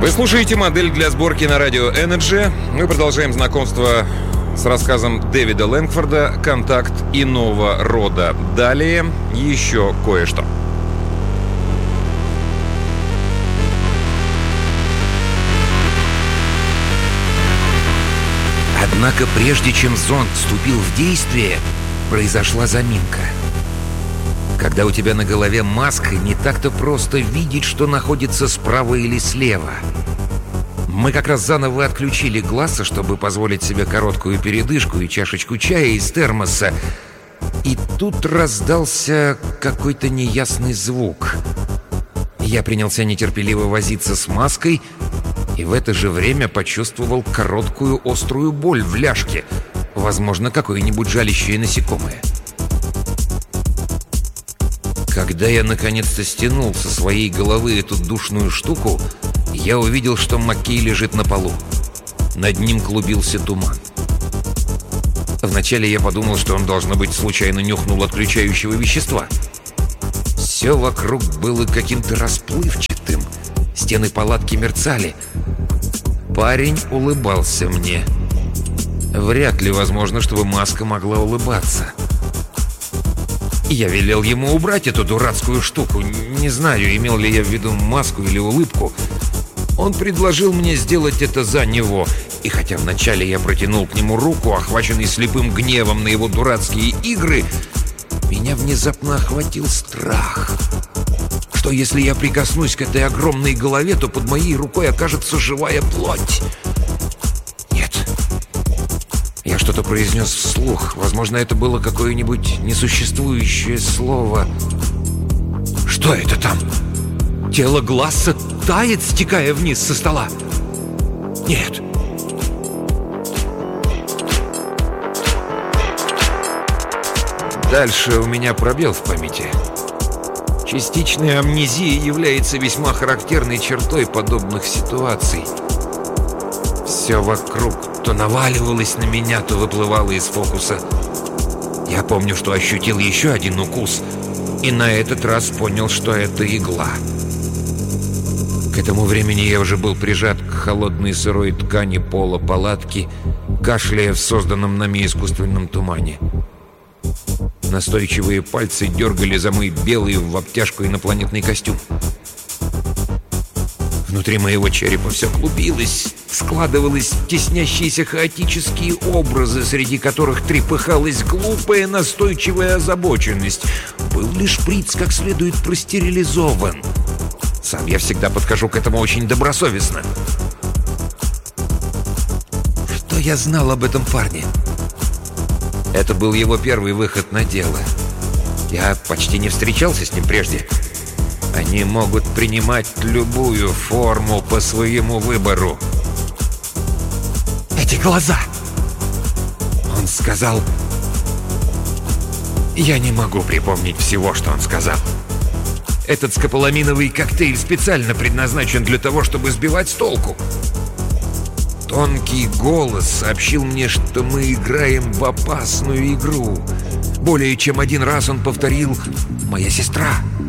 Вы слушаете «Модель для сборки» на радио Energy. Мы продолжаем знакомство с рассказом Дэвида Лэнгфорда «Контакт иного рода». Далее еще кое-что. Однако прежде чем зонд вступил в действие, произошла заминка. Когда у тебя на голове маска, не так-то просто видеть, что находится справа или слева. Мы как раз заново отключили глаза, чтобы позволить себе короткую передышку и чашечку чая из термоса. И тут раздался какой-то неясный звук. Я принялся нетерпеливо возиться с маской, и в это же время почувствовал короткую острую боль в ляжке. Возможно, какое-нибудь жалящее насекомое. Когда я наконец-то стянул со своей головы эту душную штуку, я увидел, что Маккей лежит на полу. Над ним клубился туман. Вначале я подумал, что он, должно быть, случайно нюхнул отключающего вещества. Все вокруг было каким-то расплывчатым. Стены палатки мерцали. Парень улыбался мне. Вряд ли возможно, чтобы маска могла улыбаться. Я велел ему убрать эту дурацкую штуку. Не знаю, имел ли я в виду маску или улыбку. Он предложил мне сделать это за него. И хотя вначале я протянул к нему руку, охваченный слепым гневом на его дурацкие игры, меня внезапно охватил страх. Что если я прикоснусь к этой огромной голове, то под моей рукой окажется живая плоть? Нет. Я что-то произнес вслух. Возможно, это было какое-нибудь несуществующее слово. Что это там? Тело Гласса тает, стекая вниз со стола? Нет. Дальше у меня пробел в памяти. Частичная амнезия является весьма характерной чертой подобных ситуаций. Все вокруг то наваливалось на меня, то выплывало из фокуса. Я помню, что ощутил еще один укус, и на этот раз понял, что это игла. К этому времени я уже был прижат к холодной сырой ткани пола палатки, кашляя в созданном нами искусственном тумане. Настойчивые пальцы дергали за мой белый в обтяжку инопланетный костюм. Внутри моего черепа все клубилось, складывалось теснящиеся хаотические образы, среди которых трепыхалась глупая настойчивая озабоченность. Был ли шприц как следует простерилизован? Сам я всегда подхожу к этому очень добросовестно. Что я знал об этом парне? Это был его первый выход на дело. Я почти не встречался с ним прежде. Они могут принимать любую форму по своему выбору. Эти глаза! Он сказал... Я не могу припомнить всего, что он сказал. Этот скополаминовый коктейль специально предназначен для того, чтобы сбивать с толку. Тонкий голос сообщил мне, что мы играем в опасную игру. Более чем один раз он повторил «Моя сестра».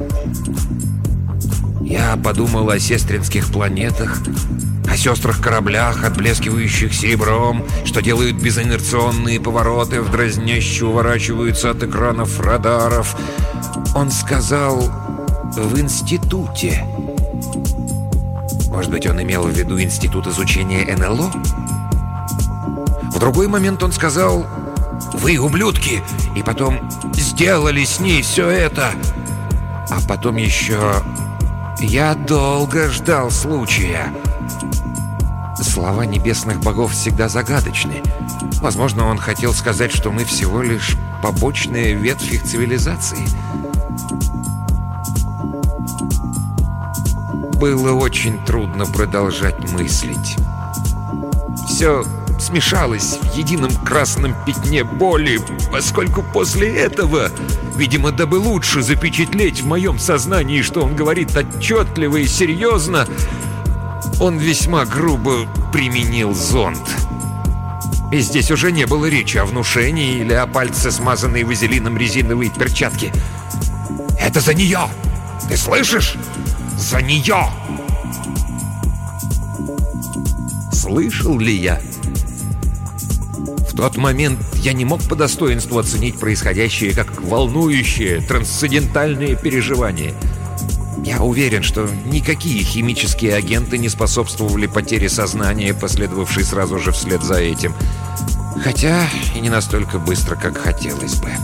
Я подумал о сестринских планетах, о сестрах-кораблях, отблескивающих серебром, что делают безинерционные повороты, в дразняще уворачиваются от экранов радаров. Он сказал «в институте». Может быть, он имел в виду институт изучения НЛО? В другой момент он сказал «Вы ублюдки!» и потом «Сделали с ней все это!» А потом еще «Я долго ждал случая». Слова небесных богов всегда загадочны. Возможно, он хотел сказать, что мы всего лишь побочная ветвь их цивилизации. Было очень трудно продолжать мыслить. Все смешалось в едином красном пятне боли, поскольку после этого, видимо, дабы лучше запечатлеть в моем сознании, что он говорит отчетливо и серьезно, он весьма грубо применил зонд. И здесь уже не было речи о внушении или о пальце, смазанной вазелином резиновой перчатки. «Это за нее! Ты слышишь? За нее!» Слышал ли я? В тот момент я не мог по достоинству оценить происходящее как волнующее, трансцендентальное переживание. Я уверен, что никакие химические агенты не способствовали потере сознания, последовавшей сразу же вслед за этим. Хотя и не настолько быстро, как хотелось бы.